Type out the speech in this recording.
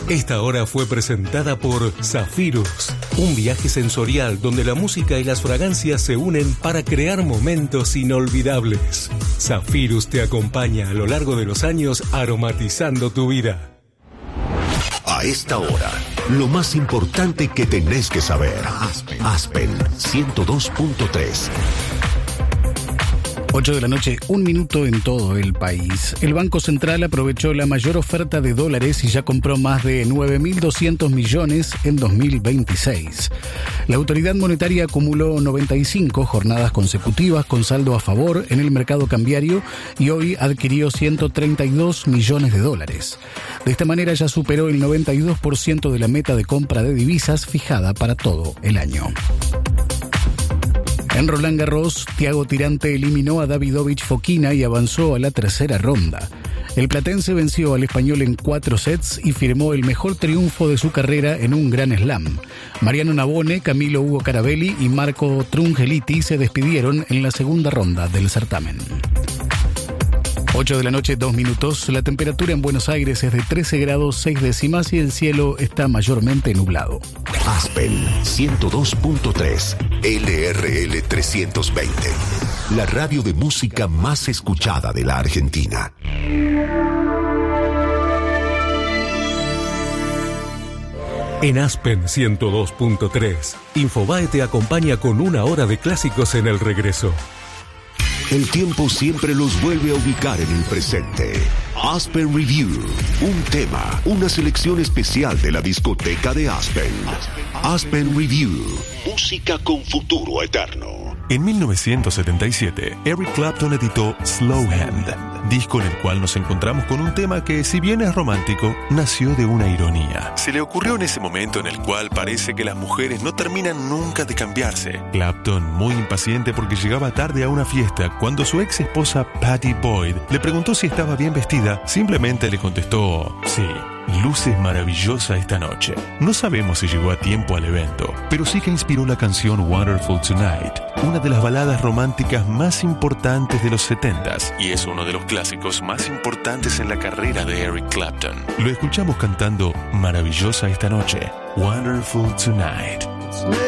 Esta hora fue presentada por Zafirus, un viaje sensorial donde la música y las fragancias se unen para crear momentos inolvidables. Zafirus te acompaña a lo largo de los años aromatizando tu vida. A esta hora, lo más importante que tenés que saber. Aspen 102.3. 8 de la noche, 1 minuto en todo el país. El Banco Central aprovechó la mayor oferta de dólares y ya compró más de 9.200 millones en 2026. La autoridad monetaria acumuló 95 jornadas consecutivas con saldo a favor en el mercado cambiario y hoy adquirió 132 millones de dólares. De esta manera ya superó el 92% de la meta de compra de divisas fijada para todo el año. En Roland Garros, Thiago Tirante eliminó a Davidovich Fokina y avanzó a la tercera ronda. El platense venció al español en 4 sets y firmó el mejor triunfo de su carrera en un Grand Slam. Mariano Navone, Camilo Hugo Carabelli y Marco Trungeliti se despidieron en la segunda ronda del certamen. 8 de la noche, 2 minutos. La temperatura en Buenos Aires es de 13 grados 6 décimas y el cielo está mayormente nublado. Aspen 102.3 LRL 320. La radio de música más escuchada de la Argentina. En Aspen 102.3, Infobae te acompaña con 1 hora de clásicos en el regreso. El tiempo siempre los vuelve a ubicar en el presente. Aspen Review, un tema, una selección especial de la discoteca de Aspen. Aspen Review, música con futuro eterno. En 1977, Eric Clapton editó Slow Hand, disco en el cual nos encontramos con un tema que, si bien es romántico, nació de una ironía. Se le ocurrió en ese momento en el cual parece que las mujeres no terminan nunca de cambiarse. Clapton, muy impaciente porque llegaba tarde a una fiesta, cuando su ex esposa Patty Boyd le preguntó si estaba bien vestida, simplemente le contestó: sí. Luces maravillosa esta noche. No sabemos si llegó a tiempo al evento, pero sí que inspiró la canción Wonderful Tonight, una de las baladas románticas más importantes de los 70s, y es uno de los clásicos más importantes en la carrera de Eric Clapton. Lo escuchamos cantando Maravillosa esta noche, Wonderful Tonight.